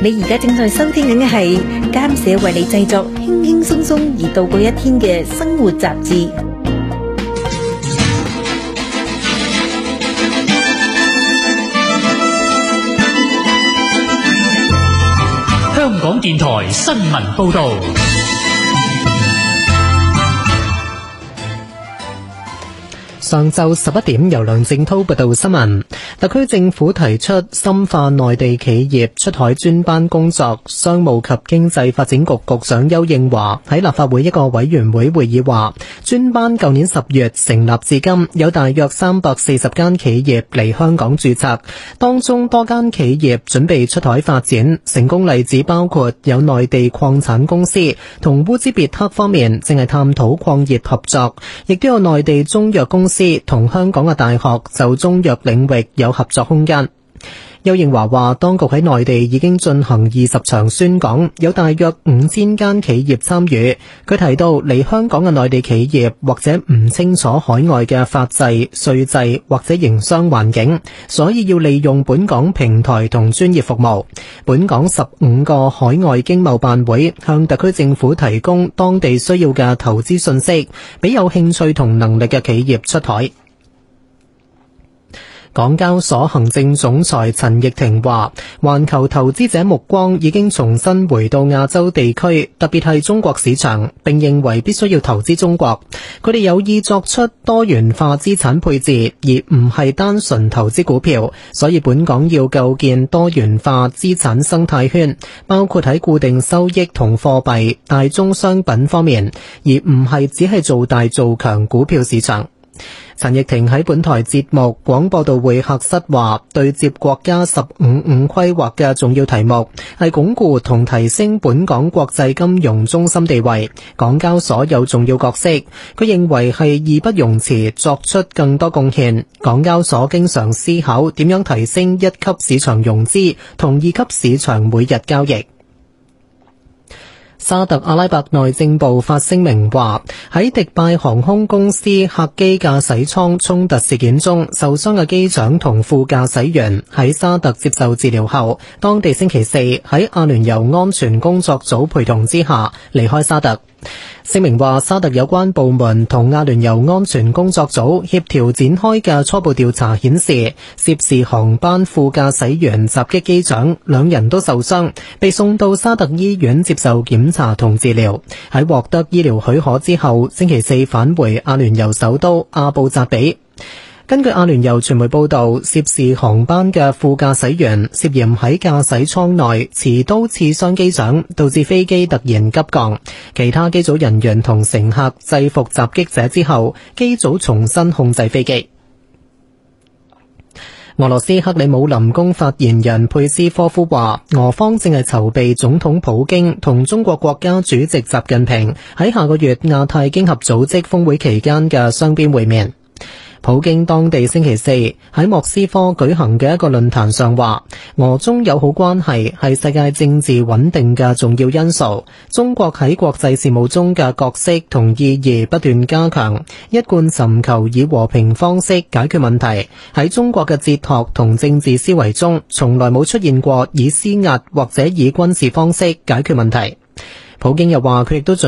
你而家正在收聽緊嘅係監社為你製作輕輕鬆鬆而度過一天嘅生活雜誌。 香港電台新聞報道。 上晝11點，由梁正濤報道新聞。特區政府提出深化內地企業出海專班工作。商務及經濟發展局局長邱應華喺立法會一個委員會會議話，專班舊年10月成立至今，有大約340間企業嚟香港註冊，當中多間企業準備出海發展。成功例子包括有內地礦產公司同烏茲別克方面正係探討礦業合作，亦都有內地中藥公司同香港嘅大學就中藥領域有合作空間。邱應華話，當局喺內地已經進行20場宣講，有大約5000間企業參與。佢提到嚟香港嘅內地企業或者唔清楚海外嘅法制、稅制或者營商環境，所以要利用本港平台同專業服務。本港15個海外經貿辦會向特區政府提供當地需要嘅投資信息，俾有興趣同能力嘅企業出海。港交所行政總裁陳翊庭話，環球投資者目光已經重新回到亞洲地區，特別係中國市場，並認為必須要投資中國。佢哋有意作出多元化資產配置，而唔係單純投資股票，所以本港要構建多元化資產生態圈，包括喺固定收益同貨幣、大宗商品方面，而唔係只係做大做強股票市場。陳翊庭喺本台節目廣播道會客室話，對接國家15五規劃嘅重要題目係鞏固同提升本港國際金融中心地位，港交所有重要角色。佢認為係義不容辭作出更多貢獻。港交所經常思考點樣提升1級市場融資同2級市場每日交易。沙特阿拉伯內政部發聲明話，喺迪拜航空公司客機駕駛艙衝突事件中受傷嘅機長同副駕駛員喺沙特接受治療後，當地星期4喺阿聯酋安全工作組陪同之下離開沙特。聲明話，沙特有關部門同阿聯酋安全工作組協調展開嘅初步調查顯示，涉事航班副駕駛員襲擊機長，2人都受傷，被送到沙特醫院接受檢查同治療。喺獲得醫療許可之後，星期4返回阿聯酋首都阿布扎比。根據阿聯酋傳媒報道，涉事航班嘅副駕駛員涉嫌喺駕駛艙內持刀刺傷機長，導致飛機突然急降。其他機組人員同乘客制服襲擊者之後，機組重新控制飛機。俄羅斯克里姆林宮發言人佩斯科夫話，俄方正係籌備總統普京同中國國家主席習近平喺下個月亞太經合組織峰會期間嘅雙邊會面。普京當地星期4喺莫斯科舉行嘅一個論壇上話，俄中友好關係係世界政治穩定嘅重要因素，中國喺國際事務中嘅角色同意義不斷加強，一貫尋求以和平方式解決問題。喺中國嘅哲學同政治思維中，從來冇出現過以施壓或者以軍事方式解決問題。普京又話，佢亦都